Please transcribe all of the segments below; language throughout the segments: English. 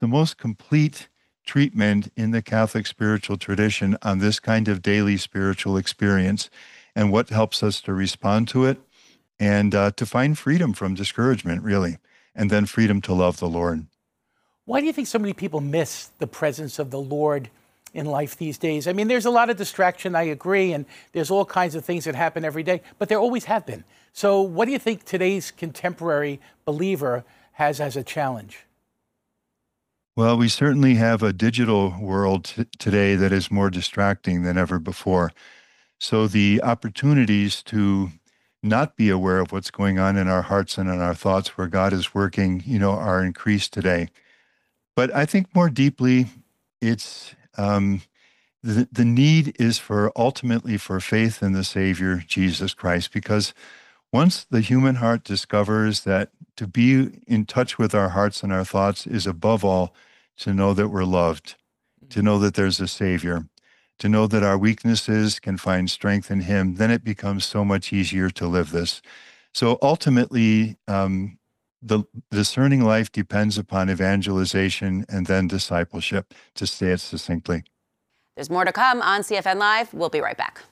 the most complete treatment in the Catholic spiritual tradition on this kind of daily spiritual experience and what helps us to respond to it and to find freedom from discouragement, really, and then freedom to love the Lord. Why do you think so many people miss the presence of the Lord in life these days? I mean, there's a lot of distraction, I agree, and there's all kinds of things that happen every day, but there always have been. So what do you think today's contemporary believer has as a challenge? Well, we certainly have a digital world today that is more distracting than ever before. So the opportunities to not be aware of what's going on in our hearts and in our thoughts where God is working, are increased today. But I think more deeply, it's the need is for ultimately for faith in the Savior, Jesus Christ, because once the human heart discovers that to be in touch with our hearts and our thoughts is above all to know that we're loved, to know that there's a Savior, to know that our weaknesses can find strength in Him, then it becomes so much easier to live this. So ultimately, the discerning life depends upon evangelization and then discipleship, to say it succinctly. There's more to come on CFN Live. We'll be right back.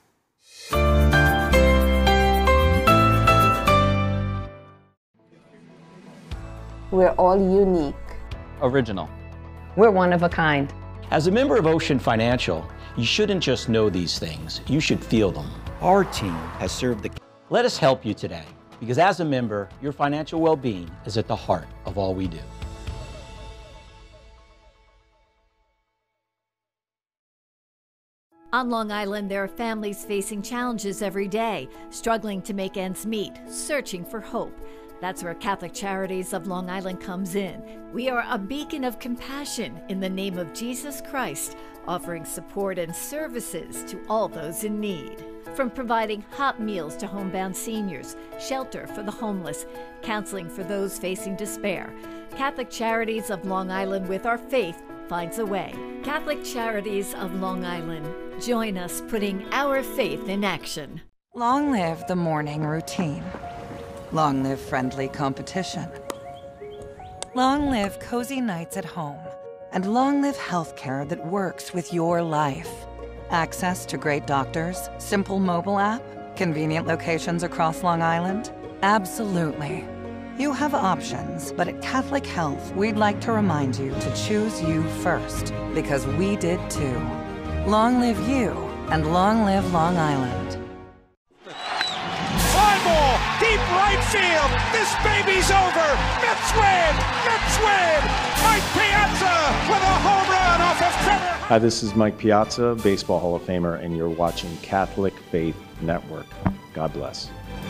We're all unique. Original. We're one of a kind. As a member of Ocean Financial, you shouldn't just know these things, you should feel them. Our team has served the... Let us help you today, because as a member, your financial well-being is at the heart of all we do. On Long Island, there are families facing challenges every day, struggling to make ends meet, searching for hope. That's where Catholic Charities of Long Island comes in. We are a beacon of compassion in the name of Jesus Christ, offering support and services to all those in need. From providing hot meals to homebound seniors, shelter for the homeless, counseling for those facing despair, Catholic Charities of Long Island, with our faith, finds a way. Catholic Charities of Long Island. Join us putting our faith in action. Long live the morning routine. Long live friendly competition. Long live cozy nights at home. And long live healthcare that works with your life. Access to great doctors, simple mobile app, convenient locations across Long Island? Absolutely. You have options, but at Catholic Health, we'd like to remind you to choose you first, because we did too. Long live you, and long live Long Island. Fly ball, deep right field. This baby's over. Mets win. Mets win. Mike Piazza with a home run off of Trevor. Hi, this is Mike Piazza, Baseball Hall of Famer, and you're watching Catholic Faith Network. God bless.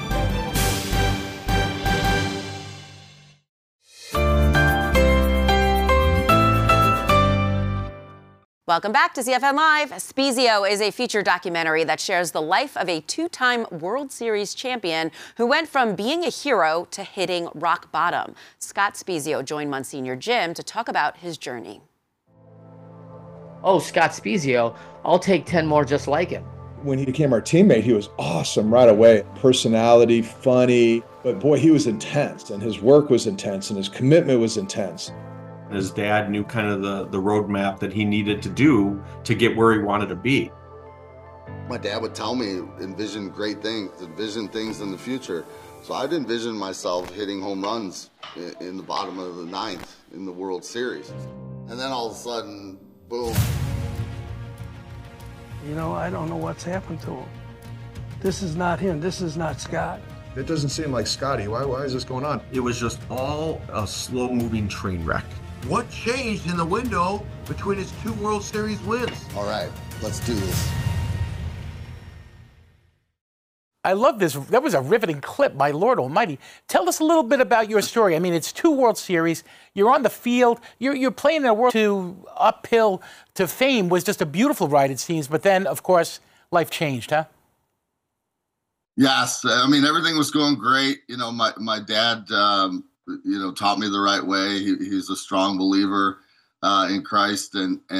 Welcome back to CFN Live. Spezio is a feature documentary that shares the life of a two-time World Series champion who went from being a hero to hitting rock bottom. Scott Spezio joined Monsignor Jim to talk about his journey. Oh, Scott Spezio, I'll take 10 more just like him. When he became our teammate, he was awesome right away. Personality, funny, but boy, he was intense, and his work was intense, and his commitment was intense. His dad knew kind of the roadmap that he needed to do to get where he wanted to be. My dad would tell me, envision great things, envision things in the future. So I'd envision myself hitting home runs in the bottom of the ninth in the World Series. And then all of a sudden, boom. You know, I don't know what's happened to him. This is not him. This is not Scott. It doesn't seem like Scotty. Why is this going on? It was just all a slow-moving train wreck. What changed in the window between his 2 World Series wins? All right, let's do this. I love this. That was a riveting clip, my Lord Almighty. Tell us a little bit about your story. I mean, it's 2 World Series. You're on the field. You're playing in a world to uphill to fame was just a beautiful ride, it seems. But then, of course, life changed, huh? Yes, I mean, everything was going great. You know, my dad, taught me the right way. He's a strong believer in Christ, and